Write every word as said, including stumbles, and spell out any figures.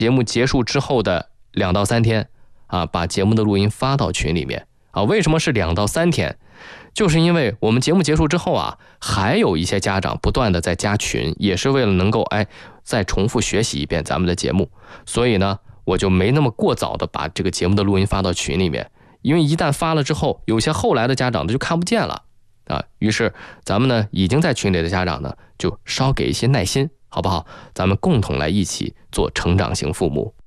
节目结束之后的两到三天啊，把节目的录音发到群里面啊。为什么是两到三天？就是因为我们节目结束之后啊，还有一些家长不断的在加群，也是为了能够哎再重复学习一遍咱们的节目，所以呢，我就没那么过早的把这个节目的录音发到群里面，因为一旦发了之后，有些后来的家长就看不见了啊。于是咱们呢，已经在群里的家长呢，就稍给一些耐心，好不好？咱们共同来一起做成长型父母。